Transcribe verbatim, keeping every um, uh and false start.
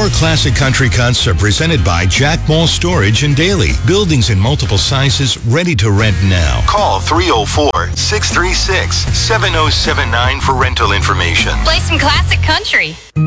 Our Classic Country Cuts are presented by Jack Mall Storage in Daly. Buildings in multiple sizes ready to rent now. Call three oh four, six three six, seven oh seven nine for rental information. Play some classic country.